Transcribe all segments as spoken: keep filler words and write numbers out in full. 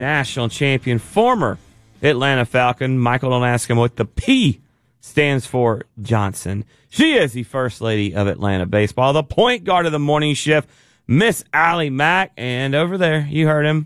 national champion, former Atlanta Falcon. Michael, don't ask him what the P stands for, Johnson. She is the first lady of Atlanta baseball, the point guard of the morning shift, Miss Allie Mack. And over there, you heard him,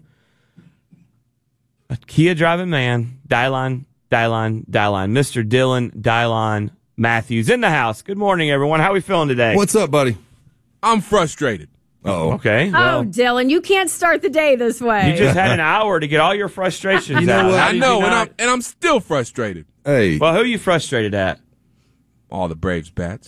a Kia driving man, Dylon, Dylon, Dylon, Mister Dylan Dylon Matthews in the house. Good morning, everyone. How are we feeling today? What's up, buddy? I'm frustrated. Oh, okay. Well, Oh, Dylan, you can't start the day this way. you just had an hour to get all your frustrations You know out. what? How I did know, you and not- I'm and I'm still frustrated. hey. Well, who are you frustrated at? All the Braves bats.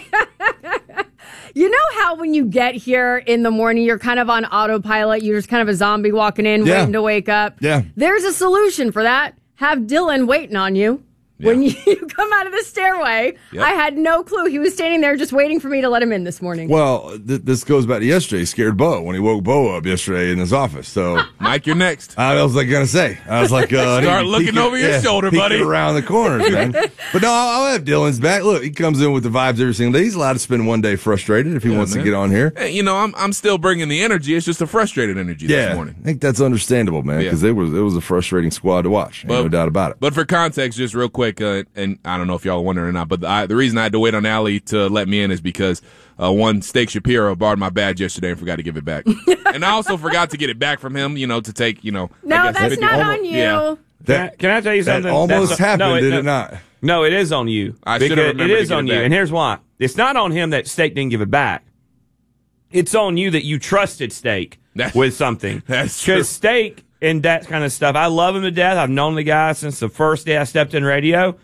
You know how when you get here in the morning, you're kind of on autopilot. You're just kind of a zombie walking in, Yeah. waiting to wake up. Yeah. There's a solution for that. Have Dylan waiting on you. When Yeah. you come out of the stairway, Yep. I had no clue. He was standing there just waiting for me to let him in this morning. Well, th- this goes back to yesterday. He scared Bo when he woke Bo up yesterday in his office. So Mike, you're next. I was like gonna say, I was like, uh, Start he- looking peeking- over your yeah, shoulder, peeking buddy. around the corners, man. But no, I'll, I'll have Dylan's back. Look, he comes in with the vibes every single day. He's allowed to spend one day frustrated if he Yeah, wants man. to get on here. Hey, you know, I'm I'm still bringing the energy. It's just a frustrated energy Yeah, this morning. I think that's understandable, man, Yeah. because it was it was a frustrating squad to watch. Ain't no doubt about it. But for context, just real quick, uh, and I don't know if y'all are wondering or not, but I, the reason I had to wait on Allie to let me in is because uh, one Steak Shapiro borrowed my badge yesterday and forgot to give it back. And I also forgot to get it back from him, you know, to take, you know. I No, guess that's fifty not almost- on you. Yeah. Can I, can I tell you that something? almost That's- happened, no, did no, it not? No, it is on you. I should've Because remembered it to is give on it you, back. and here's why. It's not on him that Steak didn't give it back. It's on you that you trusted Steak That's- with something. that's true. Because Steak and that kind of stuff, I love him to death. I've known the guy since the first day I stepped in radio.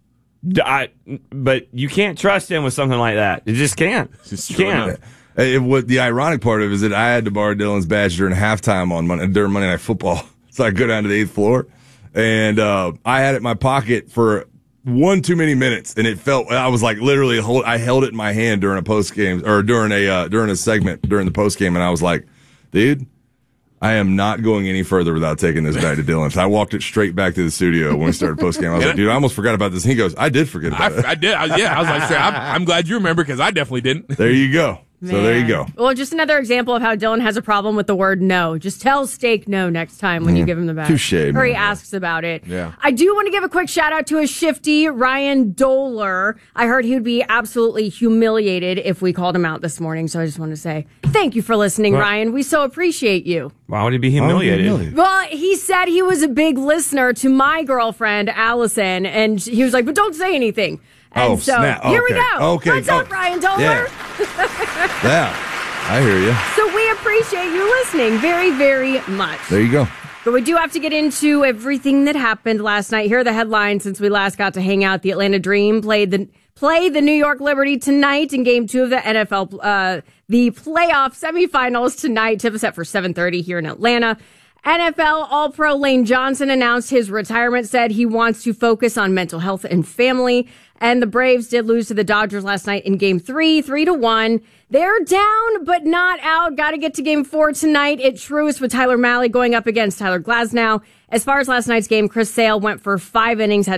D- I, but you can't trust him with something like that. You just can't. It's You true can't. enough. Hey, what the ironic part of it is that I had to borrow Dylan's badge during halftime on Monday, during Monday Night Football. So I go down to the eighth floor, and uh, I had it in my pocket for one too many minutes, and it felt I was like literally hold. I held it in my hand during a post game or during a uh, during a segment during the post game, and I was like, dude, I am not going any further without taking this back to Dylan. So I walked it straight back to the studio when we started post game. I was like, dude, I almost forgot about this. And he goes, I did forget about it. I, I did. I, yeah, I was like, I'm, I'm glad you remember because I definitely didn't. There you go. So there you Man. go. Well, just another example of how Dylan has a problem with the word no. Just tell Steak no next time when you give him the badge. Touche, Or he man. asks about it. Yeah. I do want to give a quick shout out to a shifty, Ryan Doler. I heard he would be absolutely humiliated if we called him out this morning. So I just want to say thank you for listening, Well- Ryan. We so appreciate you. Why would he be Why would he humiliated? humiliate? Well, he said he was a big listener to my girlfriend, Allison, and he was like, but don't say anything. And Oh, so snap. here we Okay. go. Okay. What's up, Oh. Ryan Doler? Yeah. Yeah. I hear you. So we appreciate you listening very, very much. There you go. But we do have to get into everything that happened last night. Here are the headlines since we last got to hang out. The Atlanta Dream played the play the New York Liberty tonight in Game Two of the N F L, uh, the playoff semifinals tonight. Tip is set for seven thirty here in Atlanta. N F L All-Pro Lane Johnson announced his retirement, said he wants to focus on mental health and family. And the Braves did lose to the Dodgers last night in game three, three to one. They're down, but not out. Got to get to game four tonight at Truist with Tyler Mahle going up against Tyler Glasnow. As far as last night's game, Chris Sale went for five innings, had